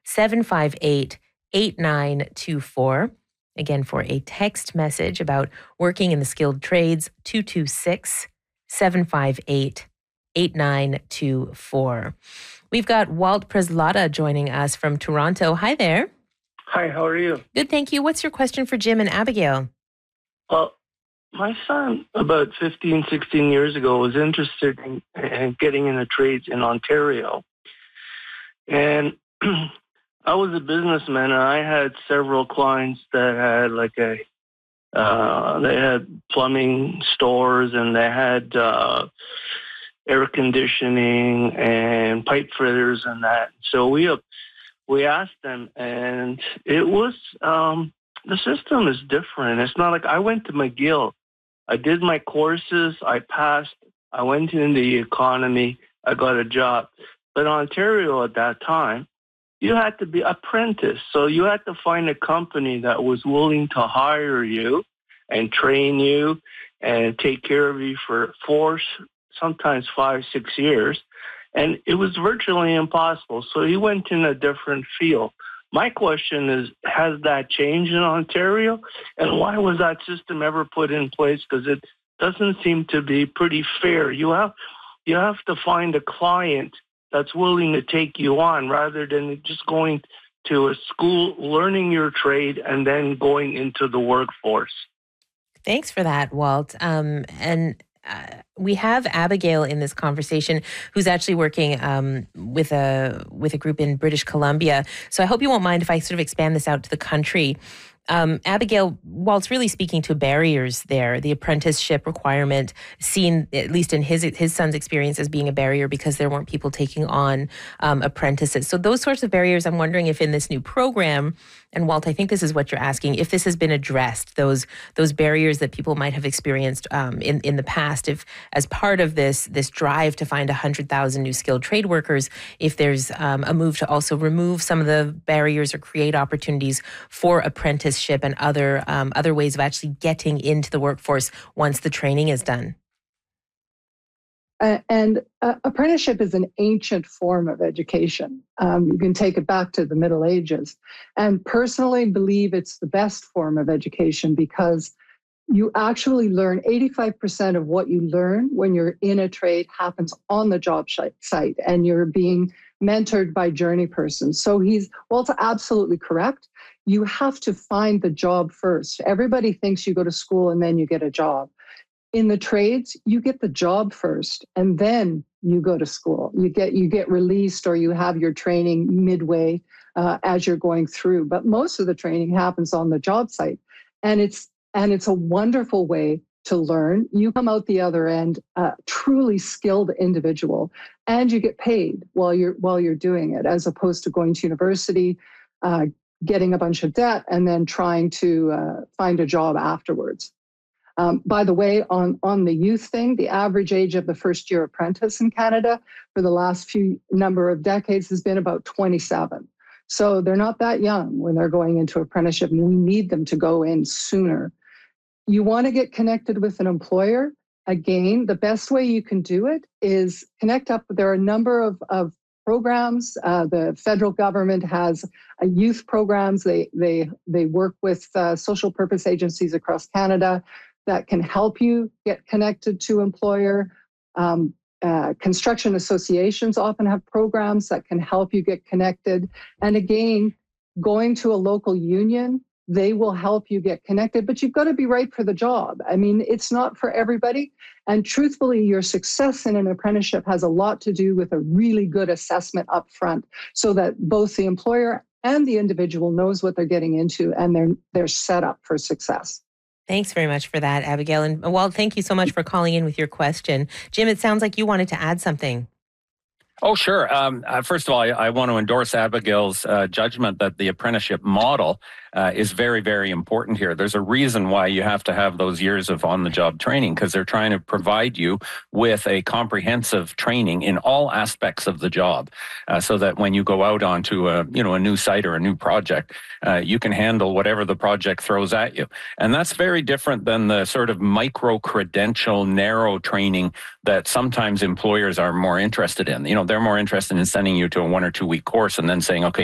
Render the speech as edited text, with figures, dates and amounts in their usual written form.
758 8924. Again, for a text message about working in the skilled trades, 226 758 8924. We've got Walt Preslata joining us from Toronto. Hi there. Hi, how are you? Good, thank you. What's your question for Jim and Abigail? Well, my son, about 15, 16 years ago, was interested in getting in the trades in Ontario. And I was a businessman, and I had several clients that had they had plumbing stores, and they had air conditioning and pipe fitters and that. So we asked them, and it was the system is different. It's not like I went to McGill. I did my courses. I passed. I went in the economy. I got a job. But Ontario at that time, you had to be apprentice. So you had to find a company that was willing to hire you and train you and take care of you for 4, sometimes 5, 6 years. And it was virtually impossible. So he went in a different field. My question is, has that changed in Ontario? And why was that system ever put in place? Because it doesn't seem to be pretty fair. You have to find a client that's willing to take you on rather than just going to a school, learning your trade, and then going into the workforce. Thanks for that, Walt. We have Abigail in this conversation, who's actually working with a group in British Columbia. So I hope you won't mind if I sort of expand this out to the country. Abigail, Walt's really speaking to barriers there. The apprenticeship requirement seen, at least in his son's experience, as being a barrier because there weren't people taking on apprentices. So those sorts of barriers, I'm wondering if in this new program, and Walt, I think this is what you're asking, if this has been addressed, those barriers that people might have experienced in the past, if as part of this drive to find 100,000 new skilled trade workers, if there's a move to also remove some of the barriers or create opportunities for apprenticeship and other ways of actually getting into the workforce once the training is done. Apprenticeship is an ancient form of education. You can take it back to the Middle Ages. And personally believe it's the best form of education because you actually learn 85% of what you learn when you're in a trade happens on the job site, and you're being mentored by journey persons. So Walt's absolutely correct. You have to find the job first. Everybody thinks you go to school and then you get a job. In the trades, you get the job first, and then you go to school. You get released, or you have your training midway as you're going through. But most of the training happens on the job site, and it's a wonderful way to learn. You come out the other end a truly skilled individual, and you get paid while you're doing it, as opposed to going to university, getting a bunch of debt, and then trying to find a job afterwards. By the way, on the youth thing, the average age of the first year apprentice in Canada for the last few number of decades has been about 27. So they're not that young when they're going into apprenticeship, and we need them to go in sooner. You want to get connected with an employer. Again, the best way you can do it is connect up. There are a number of programs. The federal government has youth programs. They work with social purpose agencies across Canada that can help you get connected to employer. Construction associations often have programs that can help you get connected. And again, going to a local union, they will help you get connected, but you've got to be right for the job. I mean, it's not for everybody. And truthfully, your success in an apprenticeship has a lot to do with a really good assessment up front, so that both the employer and the individual knows what they're getting into, and they're set up for success. Thanks very much for that, Abigail. And Walt, thank you so much for calling in with your question. Jim, it sounds like you wanted to add something. Oh, sure. First of all, I want to endorse Abigail's judgment that the apprenticeship model is very, very important here. There's a reason why you have to have those years of on-the-job training, because they're trying to provide you with a comprehensive training in all aspects of the job, so that when you go out onto a new site or a new project, you can handle whatever the project throws at you. And that's very different than the sort of micro-credential, narrow training that sometimes employers are more interested in. They're more interested in sending you to a 1 or 2 week course and then saying, okay,